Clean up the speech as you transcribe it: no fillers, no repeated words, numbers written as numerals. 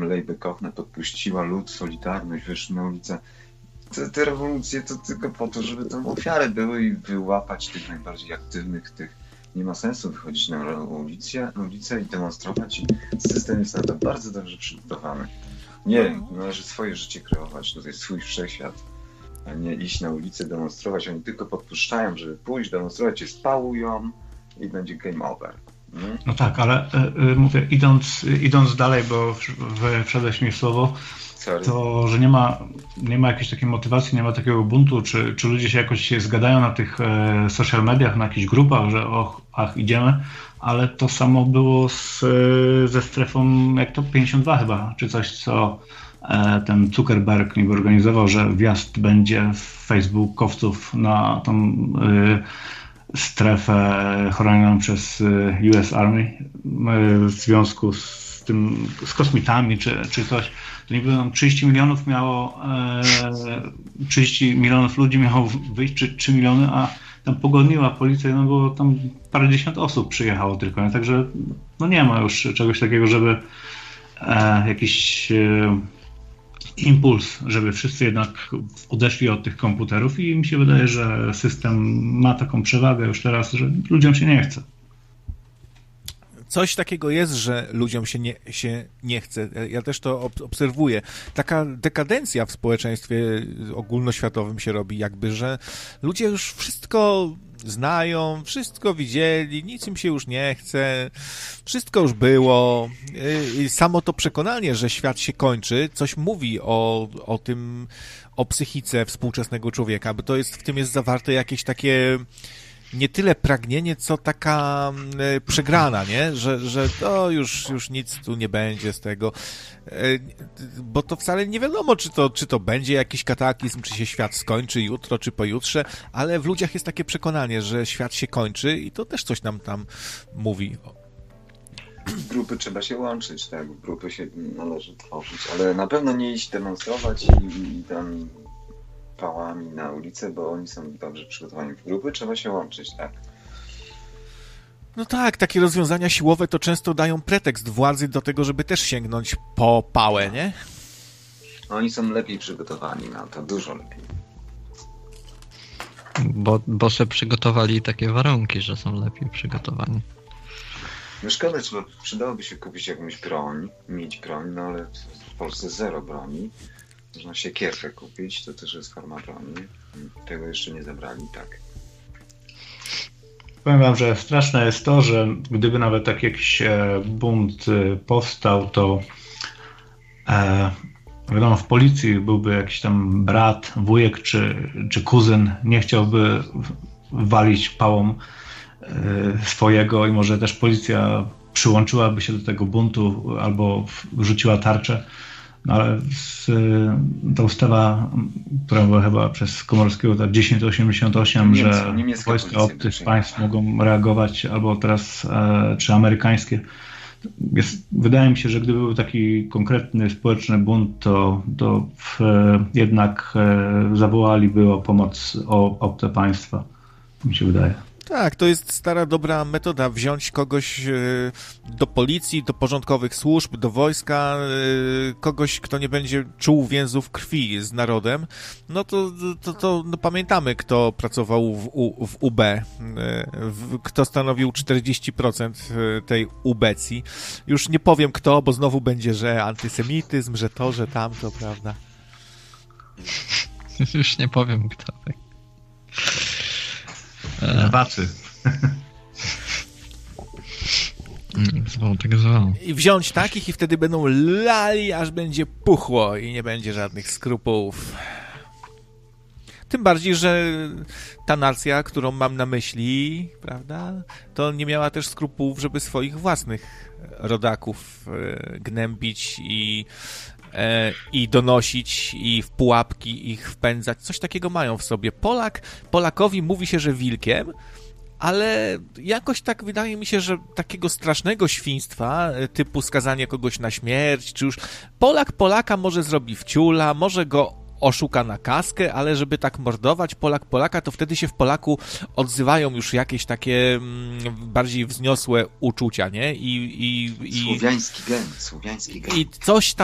Leibekowna podpuściła lud, solidarność, wyszli na ulicę. Te rewolucje to tylko po to, żeby tam ofiary były i wyłapać tych najbardziej aktywnych, tych nie ma sensu wychodzić na ulicę i demonstrować. I system jest na to bardzo dobrze przygotowany. Nie, należy swoje życie kreować, to jest swój wszechświat, a nie iść na ulicę, demonstrować. Oni tylko podpuszczają, żeby pójść, demonstrować, się spałują i będzie game over. No tak, ale mówię, idąc dalej, bo wszedłeś mi w słowo, to, że nie ma jakiejś takiej motywacji, nie ma takiego buntu, czy ludzie się jakoś zgadają na tych social mediach, na jakichś grupach, że idziemy, ale to samo było ze strefą, jak to 52 chyba, czy coś, co ten Zuckerberg niby organizował, że wjazd będzie facebookowców na tą strefę chronioną przez US Army w związku z tym, z kosmitami czy coś. To niby 30 milionów ludzi miało wyjść, czy 3 miliony, a tam pogoniła policja, no było tam parędziesiąt osób przyjechało tylko, nie? Także no nie ma już czegoś takiego, żeby jakiś impuls, żeby wszyscy jednak odeszli od tych komputerów i mi się wydaje, że system ma taką przewagę już teraz, że ludziom się nie chce. Coś takiego jest, że ludziom się nie chce. Ja też to obserwuję. Taka dekadencja w społeczeństwie ogólnoświatowym się robi jakby, że ludzie już wszystko znają, wszystko widzieli, nic im się już nie chce, wszystko już było. I samo to przekonanie, że świat się kończy, coś mówi o tym, o psychice współczesnego człowieka, bo w tym jest zawarte jakieś takie nie tyle pragnienie, co taka przegrana, nie? Że to już nic tu nie będzie z tego. Bo to wcale nie wiadomo, czy to będzie jakiś kataklizm, czy się świat skończy jutro, czy pojutrze, ale w ludziach jest takie przekonanie, że świat się kończy i to też coś nam tam mówi. W grupy trzeba się łączyć, tak? W grupy się należy tworzyć, ale na pewno nie iść demonstrować i tam pałami na ulicę, bo oni są dobrze przygotowani w grupy, trzeba się łączyć, tak? No tak, takie rozwiązania siłowe to często dają pretekst władzy do tego, żeby też sięgnąć po pałę, nie? Oni są lepiej przygotowani na to, dużo lepiej. Bo sobie przygotowali takie warunki, że są lepiej przygotowani. No szkoda, przydałoby się kupić jakąś mieć broń, no ale w Polsce zero broni. Można siekierkę kupić, to też jest forma broni. Tego jeszcze nie zabrali, tak. Powiem wam, że straszne jest to, że gdyby nawet tak jakiś bunt powstał, to wiadomo, w policji byłby jakiś tam brat, wujek czy kuzyn, nie chciałby walić pałą swojego i może też policja przyłączyłaby się do tego buntu albo rzuciła tarczę. No ale ta ustawa, która była chyba przez Komorowskiego, ta 1088, że wojska obcych państw mogą reagować, albo teraz czy amerykańskie. Wydaje mi się, że gdyby był taki konkretny społeczny bunt, to jednak zawołaliby o pomoc obce państwa. Mi się wydaje. Tak, to jest stara, dobra metoda, wziąć kogoś do policji, do porządkowych służb, do wojska, kogoś, kto nie będzie czuł więzów krwi z narodem, no to no pamiętamy, kto pracował w UB, kto stanowił 40% tej ubecji. Już nie powiem kto, bo znowu będzie, że antysemityzm, że to, że tamto, prawda? Już nie powiem kto, tak. Wacy. Tak zwał. I wziąć takich i wtedy będą lali, aż będzie puchło i nie będzie żadnych skrupułów. Tym bardziej, że ta nacja, którą mam na myśli, prawda, to nie miała też skrupułów, żeby swoich własnych rodaków gnębić i donosić i w pułapki ich wpędzać. Coś takiego mają w sobie. Polakowi mówi się, że wilkiem, ale jakoś tak wydaje mi się, że takiego strasznego świństwa, typu skazanie kogoś na śmierć, czy już Polaka może zrobi wciula, może go oszuka na kaskę, ale żeby tak mordować Polaka, to wtedy się w Polaku odzywają już jakieś takie bardziej wzniosłe uczucia, nie? Słowiański gen. I coś tam